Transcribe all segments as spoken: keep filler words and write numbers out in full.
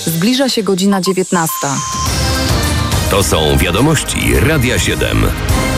Zbliża się godzina dziewiętnasta. To są wiadomości Radia siedem.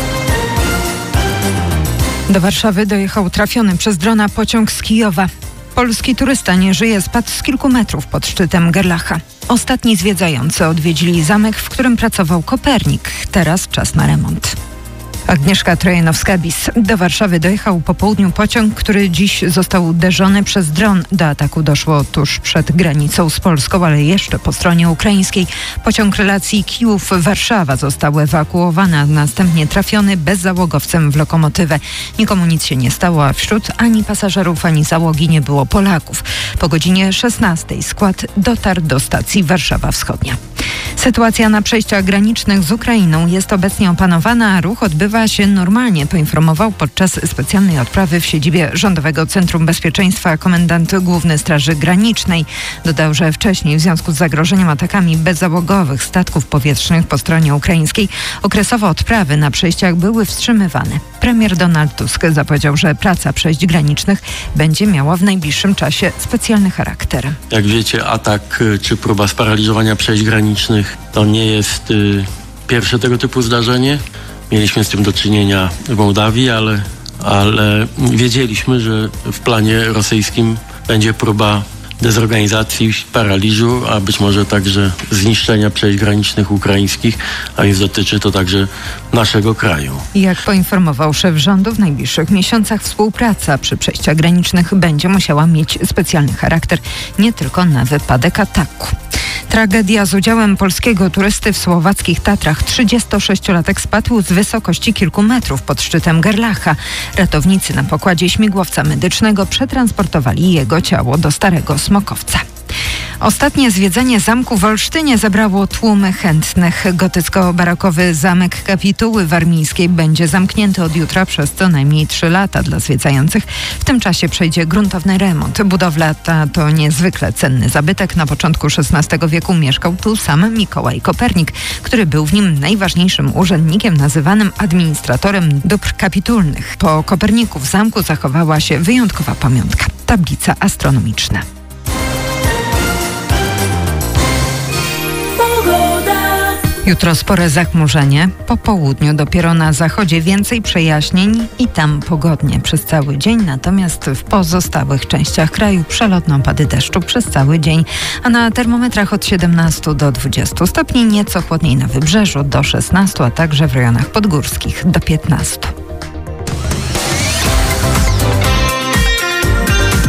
Do Warszawy dojechał trafiony przez drona pociąg z Kijowa. Polski turysta nie żyje, spadł z kilku metrów pod szczytem Gerlacha. Ostatni zwiedzający odwiedzili zamek, w którym pracował Kopernik. Teraz czas na remont. Agnieszka Trojanowska-Bis. Do Warszawy dojechał po południu pociąg, który dziś został uderzony przez dron. Do ataku doszło tuż przed granicą z Polską, ale jeszcze po stronie ukraińskiej. Pociąg relacji Kijów-Warszawa został ewakuowany, a następnie trafiony bezzałogowcem w lokomotywę. Nikomu nic się nie stało, a wśród ani pasażerów, ani załogi nie było Polaków. Po godzinie szesnastej skład dotarł do stacji Warszawa Wschodnia. Sytuacja na przejściach granicznych z Ukrainą jest obecnie opanowana, a ruch odbywa się normalnie, poinformował podczas specjalnej odprawy w siedzibie Rządowego Centrum Bezpieczeństwa komendant Główny Straży Granicznej. Dodał, że wcześniej w związku z zagrożeniem atakami bezzałogowych statków powietrznych po stronie ukraińskiej okresowo odprawy na przejściach były wstrzymywane. Premier Donald Tusk zapowiedział, że praca przejść granicznych będzie miała w najbliższym czasie specjalny charakter. Jak wiecie, atak czy próba sparaliżowania przejść granicznych to nie jest y, pierwsze tego typu zdarzenie. Mieliśmy z tym do czynienia w Mołdawii, ale, ale wiedzieliśmy, że w planie rosyjskim będzie próba dezorganizacji, paraliżu, a być może także zniszczenia przejść granicznych ukraińskich, a więc dotyczy to także naszego kraju. Jak poinformował szef rządu, w najbliższych miesiącach współpraca przy przejściach granicznych będzie musiała mieć specjalny charakter, nie tylko na wypadek ataku. Tragedia z udziałem polskiego turysty w słowackich Tatrach. trzydziestosześciolatek spadł z wysokości kilku metrów pod szczytem Gerlacha. Ratownicy na pokładzie śmigłowca medycznego przetransportowali jego ciało do Starego Smokowca. Ostatnie zwiedzenie zamku w Olsztynie zebrało tłumy chętnych. Gotycko-barokowy zamek Kapituły Warmińskiej będzie zamknięty od jutra przez co najmniej trzy lata dla zwiedzających. W tym czasie przejdzie gruntowny remont. Budowla ta to niezwykle cenny zabytek. Na początku szesnastego wieku mieszkał tu sam Mikołaj Kopernik, który był w nim najważniejszym urzędnikiem nazywanym administratorem dóbr kapitulnych. Po Koperniku w zamku zachowała się wyjątkowa pamiątka – tablica astronomiczna. Jutro spore zachmurzenie, po południu dopiero na zachodzie więcej przejaśnień i tam pogodnie przez cały dzień, natomiast w pozostałych częściach kraju przelotne opady deszczu przez cały dzień, a na termometrach od siedemnastu do dwudziestu stopni, nieco chłodniej na wybrzeżu do szesnastu, a także w rejonach podgórskich do piętnastu.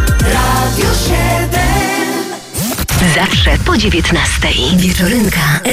Zawsze po dziewiętnastej. Wieczorynka.